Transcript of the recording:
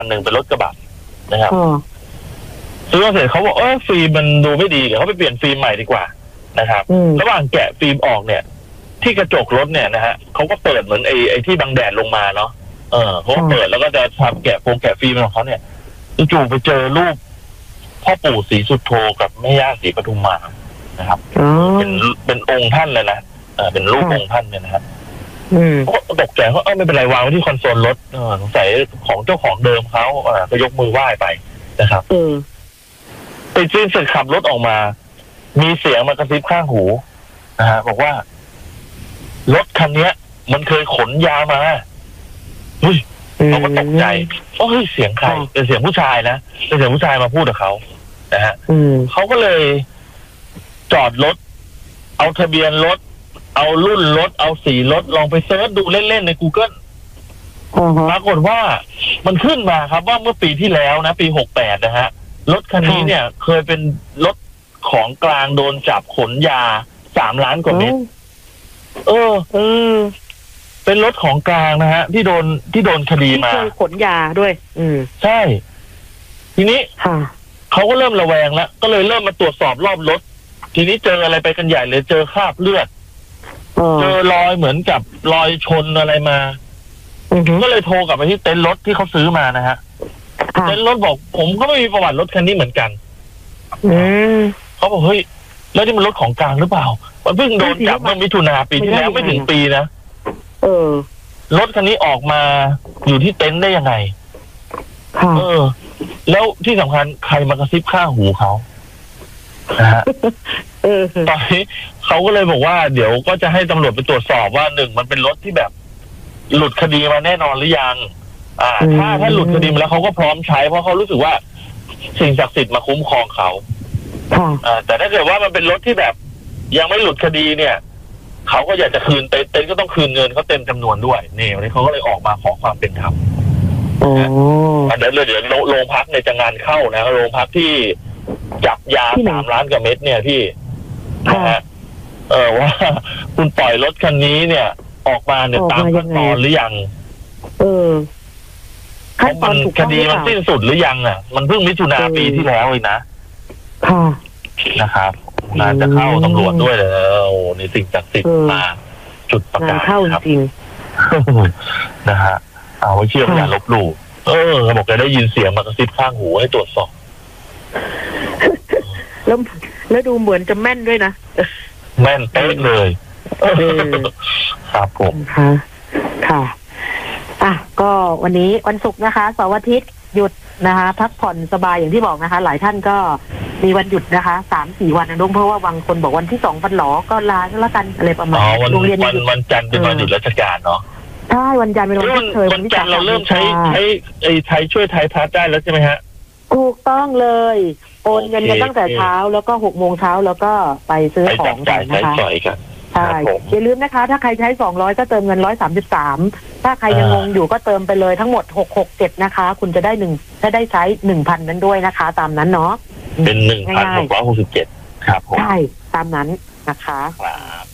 อันหนึ่งเป็นรถกระบะนะครับซื้อมาเสร็จเขาบอกฟิล์มมันดูไม่ดีเดี๋ยวเขาไปเปลี่ยนฟิล์มใหม่ดีกว่านะครับระหว่างแกะฟิล์มออกเนี่ยที่กระจกรถเนี่ยนะฮะเขาก็เปิดเหมือนไอ้ที่บังแดดลงมาเนาะเขาเปิดแล้วก็จะทำแกะฟิล์มของเขาเนี่ยจู่ๆไปเจอรูปพ่อปู่ศรีสุโธกับแม่ย่าศรีปทุมมานะครับเป็นองค์ท่านเลยนะเป็นรูปองค์ท่านเนี่ยนะครับก็ตกใจเขาไม่เป็นไรวางไว้ที่คอนโซลรถสงสัยของเจ้าของเดิมเขาก็ยกมือไหว้ไปนะครับไปซื้อเสร็จขับรถออกมามีเสียงมากระซิบข้างหูนะฮะบอกว่ารถคันนี้มันเคยขนยามาเฮ้ยเขาก็ตกใจเฮ้ยเสียงใครเป็นเสียงผู้ชายนะเป็นเสียงผู้ชายมาพูดกับเขานะฮะเขาก็เลยจอดรถเอาทะเบียนรถเอารุ่นรถเอาสีรถลองไปเซิร์ชดูเล่นๆใน Google ปรากฏว่ามันขึ้นมาครับว่าเมื่อปีที่แล้วนะปี68นะฮะรถคันนี้เนี่ยเคยเป็นรถของกลางโดนจับขนยา3 ล้านกว่าเม็ดเป็นรถของกลางนะฮะที่โดนคดีมาเคยขนยาด้วยใช่ทีนี้เขาก็เริ่มระแวงแล้วก็เลยเริ่มมาตรวจสอบรอบรถทีนี้เจออะไรไปกันใหญ่เลยเจอคราบเลือดเจอรอยเหมือนกับรอยชนอะไรมาก็เลยโทรกลับไปที่เต็นท์รถที่เขาซื้อมานะฮะเต็นท์รถบอกผมก็ไม่มีประวัติรถคันนี้เหมือนกันเขาบอกเฮ้ยแล้วนี่มันรถของกลางหรือเปล่ามันเพิ่งโดนจับเมื่อมิถุนาปีที่แล้วไม่ถึงปีนะรถคันนี้ออกมาอยู่ที่เต็นท์ได้ยังไงแล้วที่สำคัญใครมากระซิบข้างหูเขานะฮะตอนนี้เขาก็เลยบอกว่าเดี๋ยวก็จะให้ตำรวจไปตรวจสอบว่า1มันเป็นรถที่แบบหลุดคดีมาแน่นอนหรือยังถ้าหลุดคดีมาแล้วเขาก็พร้อมใช้เพราะเขารู้สึกว่าสิ่งศักดิ์สิทธิ์มาคุ้มครองเขาแต่ถ้าเกิดว่ามันเป็นรถที่แบบยังไม่หลุดคดีเนี่ยเขาก็อยากจะคืนเต็นท์ก็ต้องคืนเงินเขาเต็มจำนวนด้วยนี่วันนี้เขาก็เลยออกมาขอความเป็นธรรมเดี๋ยวโรงพักในจะงานเข้านะโรงพักที่จับยา3 ล้านกว่าเม็ดเนี่ยพี่นะฮะว่าคุณปล่อยรถคันนี้เนี่ยออกมาเนี่ยตามขั้นตอนหรือยังมันคดีมันสิ้นสุดหรือยังมันเพิ่งมิถุนาปีที่แล้วเองนะนะครับงานจะเข้าตำรวจด้วยเลยในสิ่งศักดิ์สิทธิ์มาจุดประกาศเข้าจริงนะฮะเอาไว้เชื่ออย่าลบหลู่เขาบอกจะได้ยินเสียงมากระซิบข้างหูให้ตรวจสอบแล้วดูเหมือนจะแม่นด้วยนะแม่นเป๊ะเลยครับผมค่ะก็วันนี้วันศุกร์นะคะเสาร์อาทิตย์หยุดนะคะพักผ่อนสบายอย่างที่บอกนะคะหลายท่านก็มีวันหยุดนะคะ 3-4 วันนะลุงเพราะว่าบางคนบอกวันที่2วันหลอก็ลาแล้วกันอะไรประมาณโรงเรียนวันจันทร์เป็นวันหยุดราชการเนาะใช่วันจันทร์เป็นวันที่วันจันทร์เราเริ่มใช้ไทยช่วยไทยพัฒน์ได้แล้วใช่ไหมฮะถูกต้องเลยโอนเงินกันตั้งแต่เช้าแล้วก็6 โมงเช้าแล้วก็ไปซื้อของกันนะคะใช่อย่าลืมนะคะถ้าใครใช้200ก็เติมเงิน133ถ้าใครยังงงอยู่ก็เติมไปเลยทั้งหมด667นะคะคุณจะได้ใช้ 1,000 นั้นด้วยนะคะตามนั้นเนาะเป็น 1,667 ครับผมใช่ตามนั้นนะคะครับ